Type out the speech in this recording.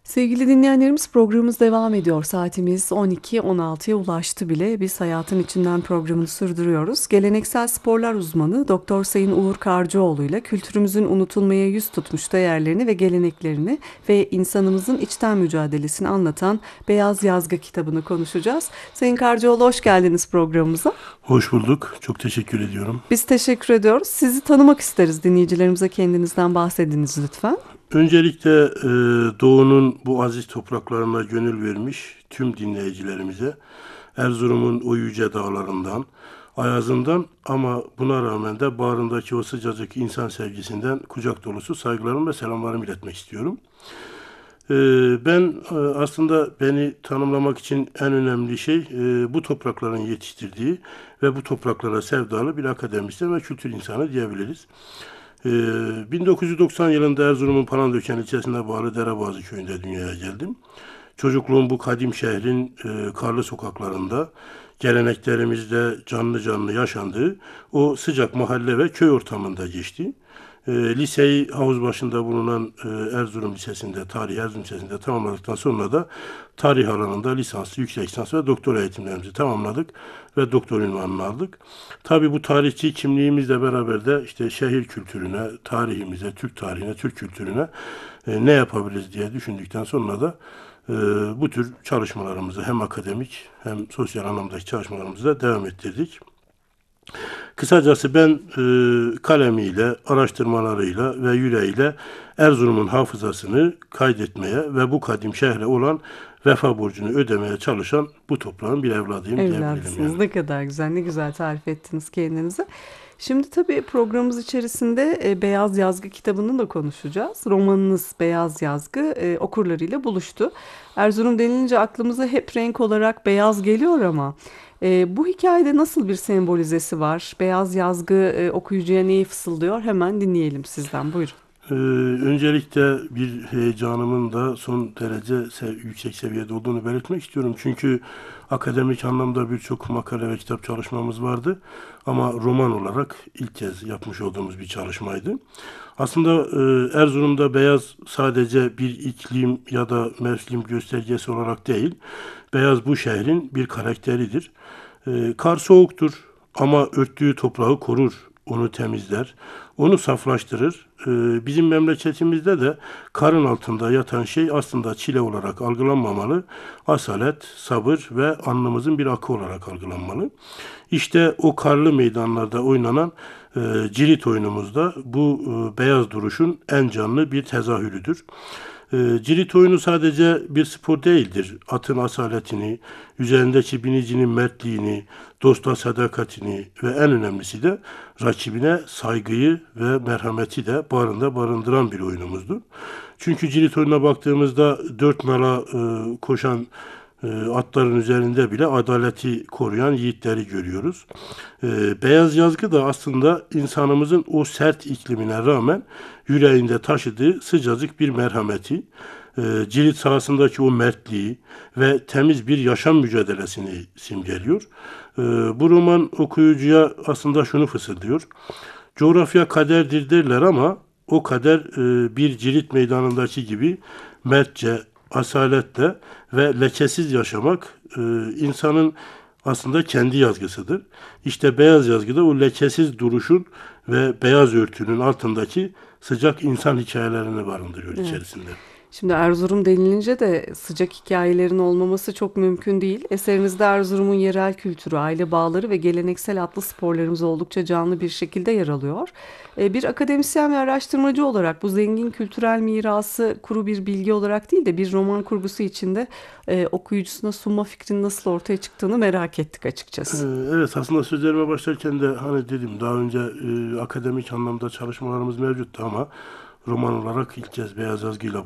Sevgili dinleyenlerimiz programımız devam ediyor. Saatimiz 12.16'ya ulaştı bile. Biz hayatın içinden programını sürdürüyoruz. Geleneksel sporlar uzmanı Doktor Sayın Uğur Karcıoğlu ile kültürümüzün unutulmaya yüz tutmuş değerlerini ve geleneklerini ve insanımızın içten mücadelesini anlatan Beyaz Yazgı kitabını konuşacağız. Sayın Karcıoğlu, hoş geldiniz programımıza. Hoş bulduk. Çok teşekkür ediyorum. Biz teşekkür ediyoruz. Sizi tanımak isteriz. Dinleyicilerimize kendinizden bahsediniz lütfen. Öncelikle Doğu'nun bu aziz topraklarına gönül vermiş tüm dinleyicilerimize Erzurum'un o yüce dağlarından, ayazından ama buna rağmen de bağrındaki o sıcacık insan sevgisinden kucak dolusu saygılarımı ve selamlarımı iletmek istiyorum. Ben aslında beni tanımlamak için en önemli şey bu toprakların yetiştirdiği ve bu topraklara sevdalı bir akademisyen ve kültür insanı diyebiliriz. 1990 yılında Erzurum'un Palandöken ilçesine bağlı Derebazı köyünde dünyaya geldim. Çocukluğum bu kadim şehrin karlı sokaklarında, geleneklerimizde canlı canlı yaşandığı o sıcak mahalle ve köy ortamında geçti. Liseyi havuz başında bulunan Erzurum Lisesi'nde, Erzurum Lisesi'nde tamamladıktan sonra da tarih alanında lisans, yüksek lisans ve doktora eğitimlerimizi tamamladık ve doktor unvanını aldık. Tabii bu tarihçi kimliğimizle beraber de işte şehir kültürüne, tarihimize, Türk tarihine, Türk kültürüne ne yapabiliriz diye düşündükten sonra da bu tür çalışmalarımızı hem akademik hem sosyal anlamdaki çalışmalarımızı da devam ettirdik. Kısacası ben kalemiyle, araştırmalarıyla ve yüreğiyle Erzurum'un hafızasını kaydetmeye ve bu kadim şehre olan vefa borcunu ödemeye çalışan bu toprağın bir evladıyım diyebilirim Evlatsınız. yani. Ne kadar güzel, ne güzel tarif ettiniz kendinizi. Şimdi tabii programımız içerisinde Beyaz Yazgı kitabını da konuşacağız. Romanınız Beyaz Yazgı okurlarıyla buluştu. Erzurum denilince aklımıza hep renk olarak beyaz geliyor ama bu hikayede nasıl bir sembolizesi var? Beyaz Yazgı okuyucuya neyi fısıldıyor? Hemen dinleyelim sizden. Buyurun. Öncelikle bir heyecanımın da son derece yüksek seviyede olduğunu belirtmek istiyorum. Çünkü akademik anlamda birçok makale ve kitap çalışmamız vardı. Ama roman olarak ilk kez yapmış olduğumuz bir çalışmaydı. Aslında Erzurum'da beyaz sadece bir iklim ya da mevsim göstergesi olarak değil, beyaz bu şehrin bir karakteridir. Kar soğuktur ama örttüğü toprağı korur, onu temizler, onu saflaştırır. Bizim memleketimizde de karın altında yatan şey aslında çile olarak algılanmamalı, asalet, sabır ve alnımızın bir akı olarak algılanmalı. İşte o karlı meydanlarda oynanan cirit oyunumuzda bu beyaz duruşun en canlı bir tezahürüdür. Cirit oyunu sadece bir spor değildir. Atın asaletini, üzerindeki binicinin mertliğini, dosta sadakatini ve en önemlisi de rakibine saygıyı ve merhameti de barındıran bir oyunumuzdur. Çünkü cirit oyununa baktığımızda dört nala koşan atların üzerinde bile adaleti koruyan yiğitleri görüyoruz. Beyaz yazgı da aslında insanımızın o sert iklimine rağmen yüreğinde taşıdığı sıcacık bir merhameti, cirit sahasındaki o mertliği ve temiz bir yaşam mücadelesini simgeliyor. Bu roman okuyucuya aslında şunu fısıldıyor. Coğrafya kaderdir derler ama o kader bir cirit meydanındaki gibi mertçe, asaletle ve lekesiz yaşamak insanın aslında kendi yazgısıdır. İşte beyaz yazgıda o lekesiz duruşun ve beyaz örtünün altındaki sıcak insan hikayelerini barındırıyor Evet. içerisinde. Şimdi Erzurum denilince de sıcak hikayelerin olmaması çok mümkün değil. Eserinizde Erzurum'un yerel kültürü, aile bağları ve geleneksel atlı sporlarımız oldukça canlı bir şekilde yer alıyor. Bir akademisyen ve araştırmacı olarak bu zengin kültürel mirası kuru bir bilgi olarak değil de bir roman kurgusu içinde okuyucusuna sunma fikrinin nasıl ortaya çıktığını merak ettik açıkçası. Evet, aslında sözlerime başlarken de hani dedim daha önce akademik anlamda çalışmalarımız mevcuttu ama roman olarak ilk kez beyaz yazgıyla